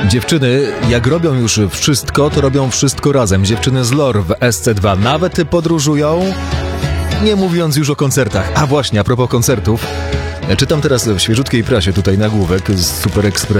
Dziewczyny, jak robią już wszystko, to robią wszystko razem. Dziewczyny z Lore w SC2 nawet podróżują, nie mówiąc już o koncertach. A właśnie, a propos koncertów, czytam teraz w świeżutkiej prasie tutaj nagłówek z Super Express.